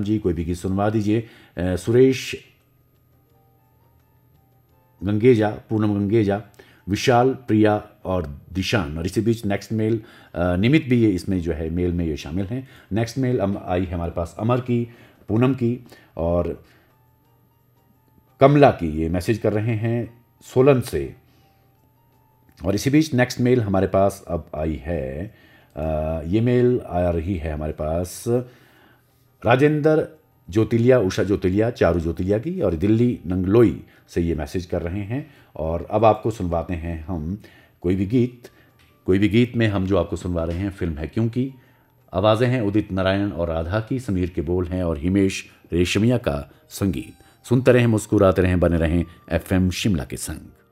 जी कोई भी गीत सुनवा दीजिए। सुरेश गंगेजा, पूनम गंगेजा, विशाल, प्रिया और दिशान। और इसी बीच नेक्स्ट मेल निमित भी ये इसमें जो है मेल में ये शामिल हैं। नेक्स्ट मेल आई है हमारे पास अमर की, पूनम की और कमला की। ये मैसेज कर रहे हैं सोलन से। और इसी बीच नेक्स्ट मेल हमारे पास अब आई है, ये मेल आ रही है हमारे पास राजेंद्र ज्योतिलिया, उषा ज्योतिलिया, चारू ज्योतिलिया की, और दिल्ली नंगलोई से ये मैसेज कर रहे हैं। और अब आपको सुनवाते हैं हम कोई भी गीत में हम जो आपको सुनवा रहे हैं फिल्म है क्योंकि। आवाज़ें हैं उदित नारायण और राधा की, समीर के बोल हैं और हिमेश रेशमिया का संगीत। सुनते रहें, मुस्कुराते रहें, बने रहें FM शिमला के संग।